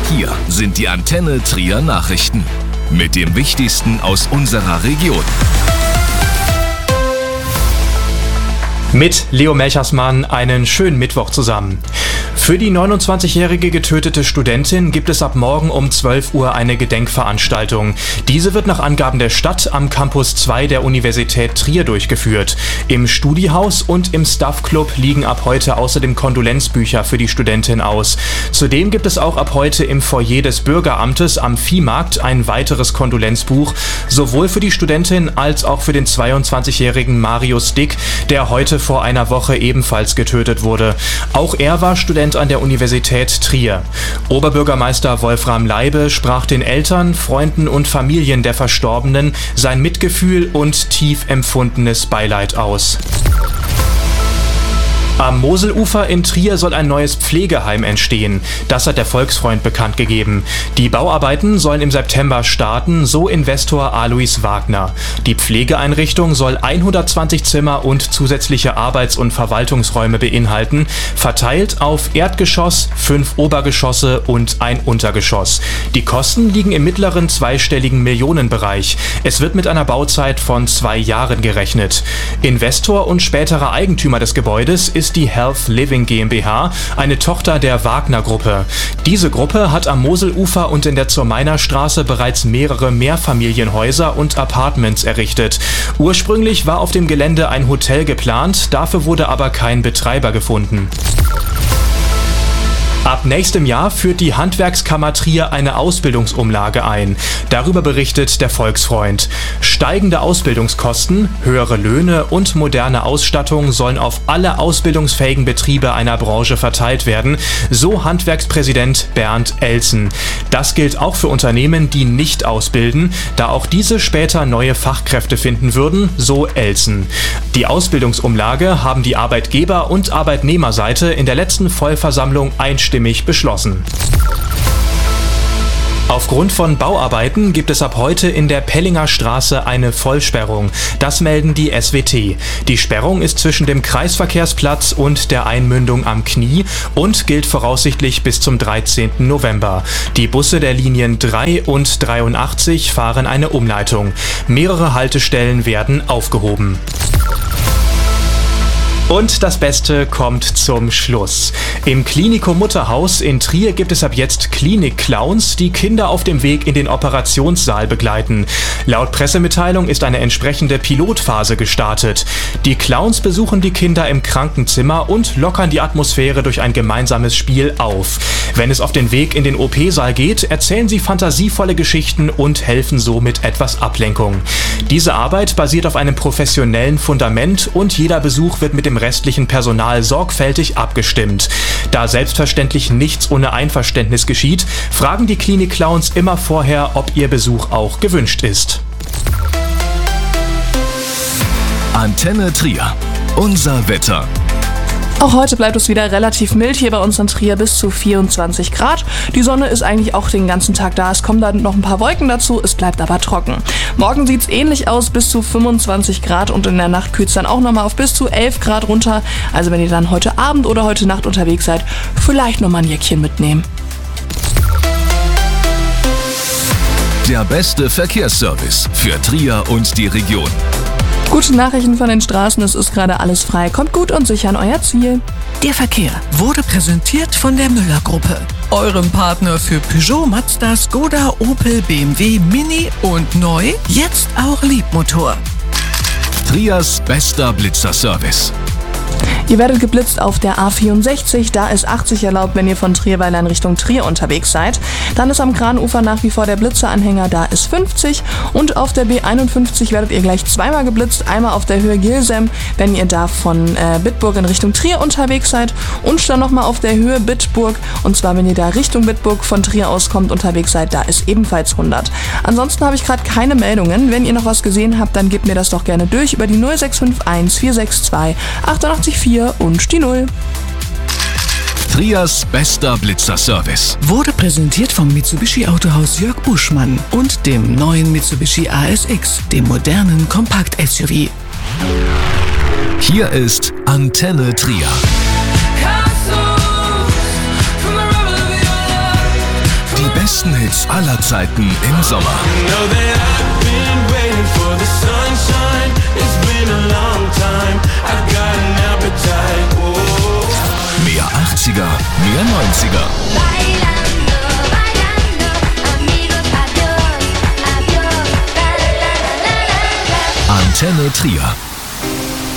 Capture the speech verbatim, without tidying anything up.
Hier sind die Antenne Trier Nachrichten mit dem Wichtigsten aus unserer Region. Mit Leo Melchersmann einen schönen Mittwoch zusammen. Für die neunundzwanzigjährige getötete Studentin gibt es ab morgen um zwölf Uhr eine Gedenkveranstaltung. Diese wird nach Angaben der Stadt am Campus zwei der Universität Trier durchgeführt. Im Studiehaus und im Staff Club liegen ab heute außerdem Kondolenzbücher für die Studentin aus. Zudem gibt es auch ab heute im Foyer des Bürgeramtes am Viehmarkt ein weiteres Kondolenzbuch, sowohl für die Studentin als auch für den zweiundzwanzigjährigen Marius Dick, der heute vor einer Woche ebenfalls getötet wurde. Auch er war Student an der Universität Trier. Oberbürgermeister Wolfram Leibe sprach den Eltern, Freunden und Familien der Verstorbenen sein Mitgefühl und tief empfundenes Beileid aus. Am Moselufer in Trier soll ein neues Pflegeheim entstehen. Das hat der Volksfreund bekannt gegeben. Die Bauarbeiten sollen im September starten, so Investor Alois Wagner. Die Pflegeeinrichtung soll hundertzwanzig Zimmer und zusätzliche Arbeits- und Verwaltungsräume beinhalten, verteilt auf Erdgeschoss, fünf Obergeschosse und ein Untergeschoss. Die Kosten liegen im mittleren zweistelligen Millionenbereich. Es wird mit einer Bauzeit von zwei Jahren gerechnet. Investor und späterer Eigentümer des Gebäudes ist die Health Living GmbH, eine Tochter der Wagner-Gruppe. Diese Gruppe hat am Moselufer und in der Zur-Meiner-Straße bereits mehrere Mehrfamilienhäuser und Apartments errichtet. Ursprünglich war auf dem Gelände ein Hotel geplant, dafür wurde aber kein Betreiber gefunden. Ab nächstem Jahr führt die Handwerkskammer Trier eine Ausbildungsumlage ein. Darüber berichtet der Volksfreund. Steigende Ausbildungskosten, höhere Löhne und moderne Ausstattung sollen auf alle ausbildungsfähigen Betriebe einer Branche verteilt werden, so Handwerkspräsident Bernd Elsen. Das gilt auch für Unternehmen, die nicht ausbilden, da auch diese später neue Fachkräfte finden würden, so Elsen. Die Ausbildungsumlage haben die Arbeitgeber- und Arbeitnehmerseite in der letzten Vollversammlung einstimmig beschlossen. Aufgrund von Bauarbeiten gibt es ab heute in der Pellinger Straße eine Vollsperrung. Das melden die S W T. Die Sperrung ist zwischen dem Kreisverkehrsplatz und der Einmündung am Knie und gilt voraussichtlich bis zum dreizehnten November. Die Busse der Linien drei und dreiundachtzig fahren eine Umleitung. Mehrere Haltestellen werden aufgehoben. Und das Beste kommt zum Schluss. Im Klinikum Mutterhaus in Trier gibt es ab jetzt Klinik-Clowns, die Kinder auf dem Weg in den Operationssaal begleiten. Laut Pressemitteilung ist eine entsprechende Pilotphase gestartet. Die Clowns besuchen die Kinder im Krankenzimmer und lockern die Atmosphäre durch ein gemeinsames Spiel auf. Wenn es auf den Weg in den O P-Saal geht, erzählen sie fantasievolle Geschichten und helfen so mit etwas Ablenkung. Diese Arbeit basiert auf einem professionellen Fundament und jeder Besuch wird mit dem restlichen Personal sorgfältig abgestimmt. Da selbstverständlich nichts ohne Einverständnis geschieht, fragen die Klinik-Clowns immer vorher, ob ihr Besuch auch gewünscht ist. Antenne Trier. Unser Wetter. Auch heute bleibt es wieder relativ mild hier bei uns in Trier, bis zu vierundzwanzig Grad. Die Sonne ist eigentlich auch den ganzen Tag da. Es kommen dann noch ein paar Wolken dazu, es bleibt aber trocken. Morgen sieht es ähnlich aus, bis zu fünfundzwanzig Grad und in der Nacht kühlt es dann auch nochmal auf bis zu elf Grad runter. Also wenn ihr dann heute Abend oder heute Nacht unterwegs seid, vielleicht nochmal ein Jäckchen mitnehmen. Der beste Verkehrsservice für Trier und die Region. Gute Nachrichten von den Straßen, es ist gerade alles frei. Kommt gut und sicher an euer Ziel. Der Verkehr wurde präsentiert von der Müller-Gruppe, eurem Partner für Peugeot, Mazda, Skoda, Opel, B M W, Mini und neu, jetzt auch Liebmotor. Triers bester Blitzerservice. Ihr werdet geblitzt auf der A vierundsechzig, da ist achtzig erlaubt, wenn ihr von Trierweiler in Richtung Trier unterwegs seid. Dann ist am Kranufer nach wie vor der Blitzeranhänger, da ist fünfzig. Und auf der B einundfünfzig werdet ihr gleich zweimal geblitzt, einmal auf der Höhe Gilsem, wenn ihr da von äh, Bitburg in Richtung Trier unterwegs seid. Und dann nochmal auf der Höhe Bitburg, und zwar wenn ihr da Richtung Bitburg von Trier aus kommt, unterwegs seid, da ist ebenfalls hundert. Ansonsten habe ich gerade keine Meldungen. Wenn ihr noch was gesehen habt, dann gebt mir das doch gerne durch über die null sechs fünf eins vier sechs zwei achtundachtzig vier und die null. Triers bester Blitzerservice wurde präsentiert vom Mitsubishi Autohaus Jörg Buschmann und dem neuen Mitsubishi A S X, dem modernen Kompakt-S U V. Hier ist Antenne Trier. Die besten Hits aller Zeiten im Sommer. Mehr achtziger, mehr neunziger. Antenne Trier.